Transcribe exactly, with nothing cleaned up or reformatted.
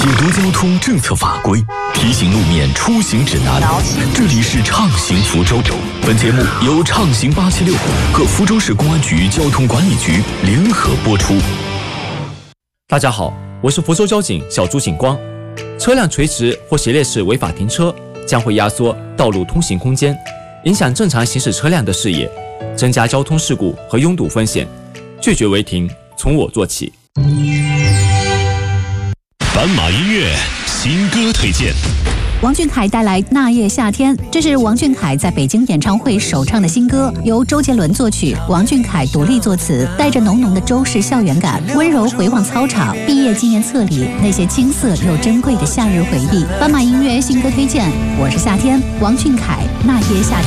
解读交通政策法规，提醒路面出行指南。这里是畅行福州。本节目由畅行八七六和福州市公安局交通管理局联合播出。 大家好，我是福州交警小朱警光。车辆垂直或斜列式违法停车将会压缩道路通行空间，影响正常行驶车辆的视野，增加交通事故和拥堵风险。拒绝违停，从我做起。 斑马音乐新歌推荐。 王俊凯带来《那夜夏天》，这是王俊凯在北京演唱会首唱的新歌，由周杰伦作曲，王俊凯独立作词，带着浓浓的周氏校园感，温柔回望操场、毕业纪念册里那些青涩又珍贵的夏日回忆。斑马音乐新歌推荐，我是夏天，王俊凯《那夜夏天》。